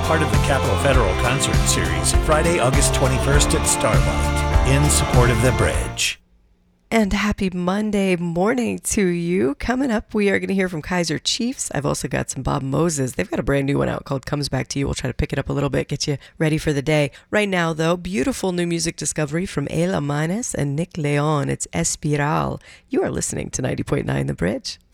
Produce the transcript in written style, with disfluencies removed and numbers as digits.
part of the Capital Federal Concert Series, Friday, August 21st at Starlight, in support of the bridge. And happy Monday morning to you. Coming up, we are going to hear from Kaiser Chiefs. I've also got some Bob Moses. They've got a brand new one out called Comes Back to You. We'll try to pick it up a little bit, get you ready for the day. Right now, though, beautiful new music discovery from Ela Manes and Nick Leon. It's Espiral. You are listening to 90.9 The Bridge.